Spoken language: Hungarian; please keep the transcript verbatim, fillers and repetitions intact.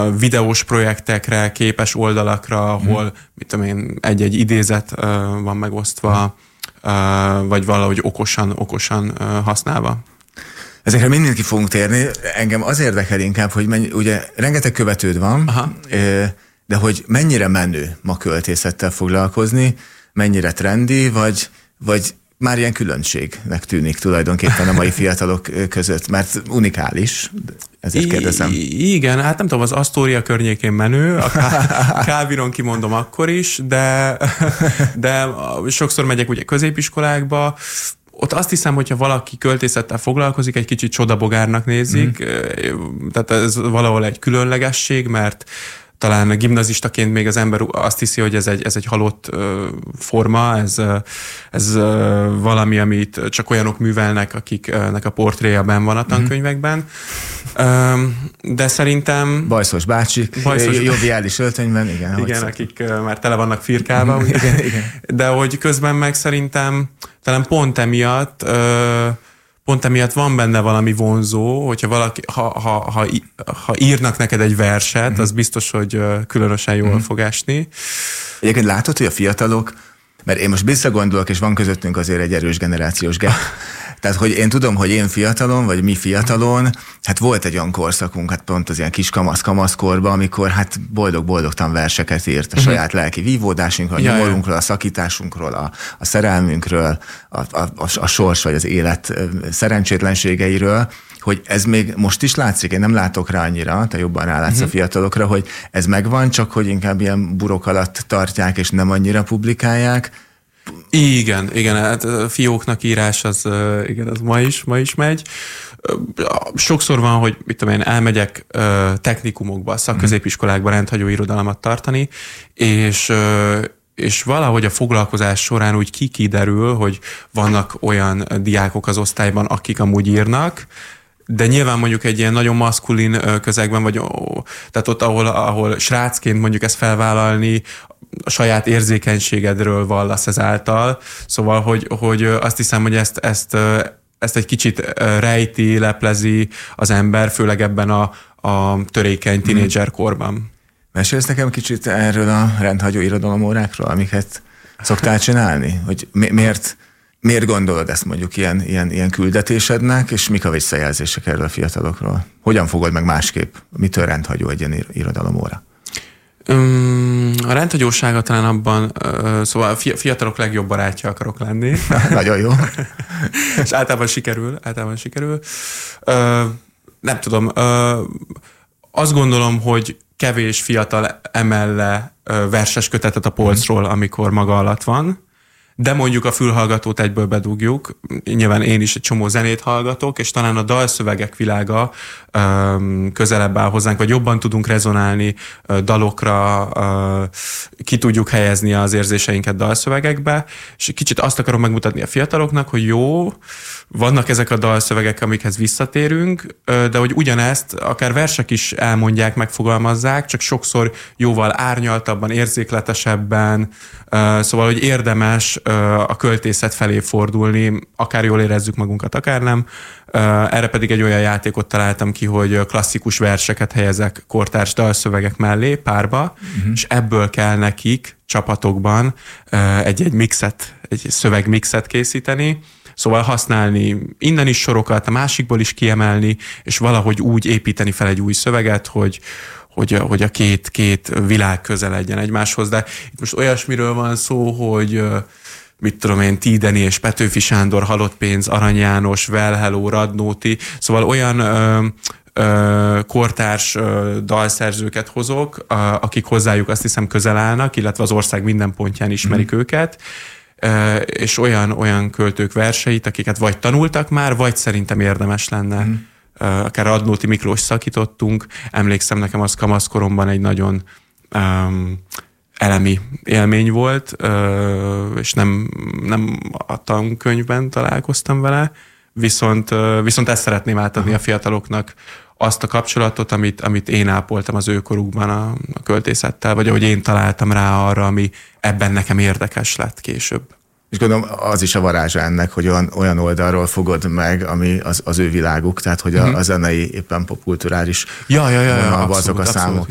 videós projektekre, képes oldalakra, ahol hmm. mit tudom én, egy-egy idézet uh, van megosztva, uh, vagy valahogy okosan, okosan uh, használva. Ezekre mindent ki fogunk térni. Engem az érdekel inkább, hogy mennyi, ugye rengeteg követőd van, Aha. de hogy mennyire menő ma költészettel foglalkozni, mennyire trendi, vagy, vagy már ilyen különbségnek tűnik tulajdonképpen a mai fiatalok között, mert unikális, ezért kérdezem. I- igen, hát nem tudom, az Astoria környékén menő, a Calvinon kimondom akkor is, de, de sokszor megyek ugye középiskolákba, ott azt hiszem, hogyha valaki költészettel foglalkozik, egy kicsit csodabogárnak nézik, mm. tehát ez valahol egy különlegesség, mert talán gimnazistaként még az ember azt hiszi, hogy ez egy, ez egy halott uh, forma, ez, uh, ez uh, valami, amit csak olyanok művelnek, akiknek a portréja benn van a tankönyvekben. Um, de szerintem... Bajszos bácsik, bajszos joviális öltönyben, igen. Igen, akik uh, már tele vannak firkálva. igen, igen. De hogy közben meg szerintem talán pont emiatt uh, Pont emiatt van benne valami vonzó, hogyha valaki, ha, ha, ha, ha írnak neked egy verset, mm-hmm. az biztos, hogy különösen jól mm-hmm. fog esni. Egyébként látod, hogy a fiatalok, mert én most visszagondolok, és van közöttünk azért egy erős generációs gap. Tehát, hogy én tudom, hogy én fiatalon, vagy mi fiatalon, hát volt egy olyan korszakunk, hát pont az ilyen kis kamasz-kamaszkorban, amikor hát boldog-boldogtan verseket írt a saját uh-huh. lelki vívódásunkról, a ja, nyomorunkról, a szakításunkról, a, a szerelmünkről, a, a, a, a sors vagy az élet szerencsétlenségeiről, hogy ez még most is látszik, én nem látok rá annyira, te jobban rálátsz uh-huh. a fiatalokra, hogy ez megvan, csak hogy inkább ilyen burok alatt tartják, és nem annyira publikálják. Igen, igen, hát a fióknak írás az, igen, az ma is, ma is megy. Sokszor van, hogy mit tudom én, elmegyek technikumokba, szakközépiskolákba rendhagyó irodalmat tartani, és és valahogy a foglalkozás során úgy kikiderül, hogy vannak olyan diákok az osztályban, akik amúgy írnak, de nyilván mondjuk egy ilyen nagyon maszkulin közegben, vagy tehát ott, ahol, ahol srácként mondjuk ezt felvállalni, a saját érzékenységedről vallasz ezáltal. Szóval, hogy, hogy azt hiszem, hogy ezt, ezt, ezt egy kicsit rejti, leplezi az ember, főleg ebben a, a törékeny tínédzser korban. Mesélsz nekem kicsit erről a rendhagyó irodalomórákról, amiket szoktál csinálni? Hogy mi, miért, miért gondolod ezt mondjuk ilyen, ilyen, ilyen küldetésednek, és mik a visszajelzések erről a fiatalokról? Hogyan fogod meg másképp? Mitől rendhagyó egy ilyen irodalomóra? A rendhagyósága talán abban, szóval a fiatalok legjobb barátja akarok lenni. Nagyon jó. És általában sikerül, általában sikerül. Nem tudom, azt gondolom, hogy kevés fiatal emel le verses kötetet a polcról, amikor maga alatt van, de mondjuk a fülhallgatót egyből bedugjuk. Nyilván én is egy csomó zenét hallgatok, és talán a dalszövegek világa um, közelebb áll hozzánk, vagy jobban tudunk rezonálni uh, dalokra, uh, ki tudjuk helyezni az érzéseinket dalszövegekbe, és kicsit azt akarom megmutatni a fiataloknak, hogy jó, vannak ezek a dalszövegek, amikhez visszatérünk, uh, de hogy ugyanezt akár versek is elmondják, megfogalmazzák, csak sokszor jóval árnyaltabban, érzékletesebben, uh, szóval, hogy érdemes a költészet felé fordulni, akár jól érezzük magunkat, akár nem. Erre pedig egy olyan játékot találtam ki, hogy klasszikus verseket helyezek kortárs dalszövegek mellé, párba, uh-huh. és ebből kell nekik csapatokban egy-egy mixet, egy szövegmixet készíteni, szóval használni innen is sorokat, a másikból is kiemelni, és valahogy úgy építeni fel egy új szöveget, hogy Hogy, hogy a két, két világ közeledjen egymáshoz, de itt most olyasmiről van szó, hogy mit tudom én, Tídeni és Petőfi Sándor, Halott pénz, Arany János, Velheló, Radnóti, szóval olyan ö, ö, kortárs ö, dalszerzőket hozok, a, akik hozzájuk azt hiszem közel állnak, illetve az ország minden pontján ismerik mm. őket, ö, és olyan, olyan költők verseit, akiket vagy tanultak már, vagy szerintem érdemes lenne. Mm. Akár Radnóti Miklós szakítottunk, emlékszem, nekem az kamaszkoromban egy nagyon um, elemi élmény volt, uh, és nem, nem a tankönyvben találkoztam vele, viszont, uh, viszont ezt szeretném átadni Aha. a fiataloknak, azt a kapcsolatot, amit, amit én ápoltam az ő korukban a, a költészettel, vagy ahogy én találtam rá arra, ami ebben nekem érdekes lett később. És gondolom, az is a varázsa ennek, hogy olyan, olyan oldalról fogod meg, ami az, az ő világuk, tehát hogy a, a zenei, éppen popkulturális ja, ja, ja, ja, vonalban abszolút, azok a abszolút, számok